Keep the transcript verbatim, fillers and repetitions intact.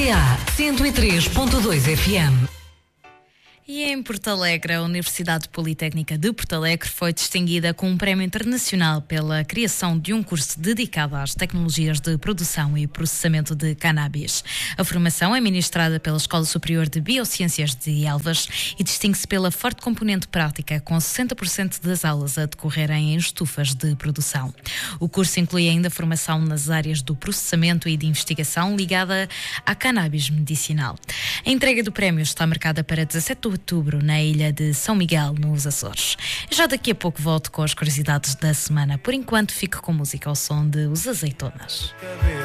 R T A cento e três ponto dois F M. E em Porto Alegre, a Universidade Politécnica de Porto Alegre foi distinguida com um prémio internacional pela criação de um curso dedicado às tecnologias de produção e processamento de cannabis. A formação é ministrada pela Escola Superior de Biociências de Elvas e distingue-se pela forte componente prática, com sessenta por cento das aulas a decorrerem em estufas de produção. O curso inclui ainda formação nas áreas do processamento e de investigação ligada à cannabis medicinal. A entrega do prémio está marcada para dezassete de outubro na ilha de São Miguel, nos Açores. Já daqui a pouco volto com as curiosidades da semana. Por enquanto, fico com música ao som de Os Azeitonas.